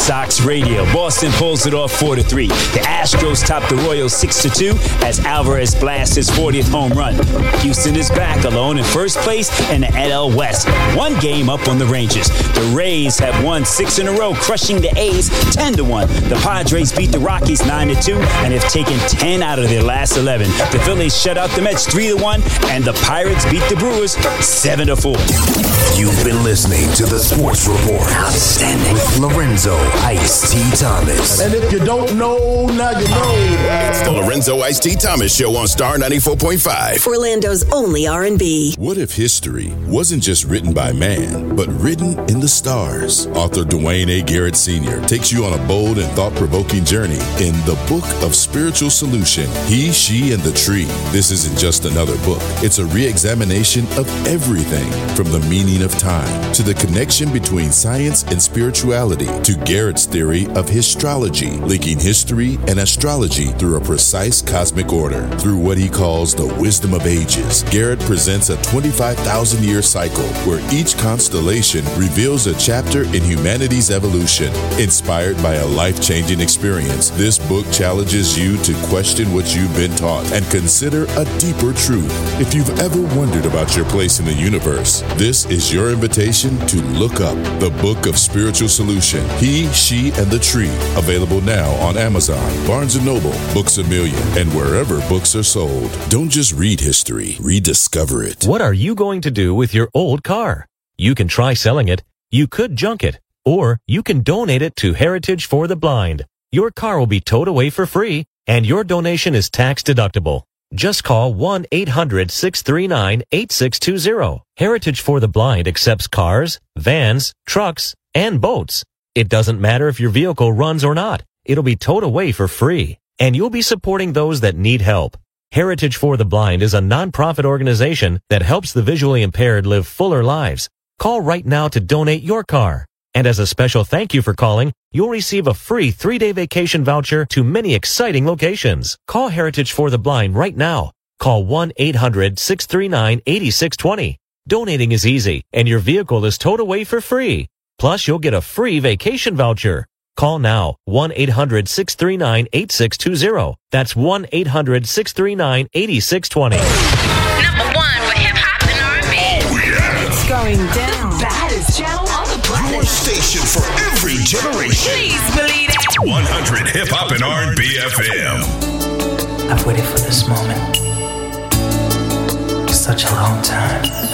Sox radio. Boston pulls it off 4-3. The Astros top the Royals 6-2 as Alvarez blasts his 40th home run. Houston is back alone in first place in the NL West. One game up on the Rangers. The Rays have won 6 in a row, crushing the A's 10-1. The Padres beat the Rockies 9-2 and have taken 10 out of their last 11. The Phillies shut out the Mets 3-1, and the Pirates beat the Brewers 7-4. You've been listening to the Sports Report. Outstanding. With Lorenzo Ice-T Thomas. And if you don't know, now you know. It's the Lorenzo Ice-T Thomas Show on Star 94.5. Orlando's only R&B. What if history wasn't just written by man, but written in the stars? Author Dwayne A. Garrett Sr. takes you on a bold and thought-provoking journey in the Book of Spiritual Solution, He, She, and the Tree. This isn't just another book. It's a re-examination of everything from the meaning of time to the connection between science and spirituality to Garrett's theory of histrology, linking history and astrology through a precise cosmic order. Through what he calls the wisdom of ages, Garrett presents a 25,000-year cycle where each constellation reveals a chapter in humanity's evolution. Inspired by a life-changing experience, this book challenges you to question what you've been taught and consider a deeper truth. If you've ever wondered about your place in the universe, this is your invitation to look up the Book of Spiritual Solution, He, She, and the Tree. Available now on Amazon, Barnes & Noble, Books A Million, and wherever books are sold. Don't just read history, rediscover it. What are you going to do with your old car? You can try selling it, you could junk it, or you can donate it to Heritage for the Blind. Your car will be towed away for free, and your donation is tax deductible. Just call 1-800-639-8620. Heritage for the Blind accepts cars, vans, trucks, and boats. It doesn't matter if your vehicle runs or not. It'll be towed away for free, and you'll be supporting those that need help. Heritage for the Blind is a nonprofit organization that helps the visually impaired live fuller lives. Call right now to donate your car. And as a special thank you for calling, you'll receive a free 3-day vacation voucher to many exciting locations. Call Heritage for the Blind right now. Call 1-800-639-8620. Donating is easy, and your vehicle is towed away for free. Plus, you'll get a free vacation voucher. Call now, 1-800-639-8620. That's 1-800-639-8620. Number one for hip-hop and R&B. Oh, yeah. It's going down. The baddest channel on the planet. Your station for every generation. Please believe it. 100 Hip-Hop and R&B FM. I've waited for this moment for such a long time.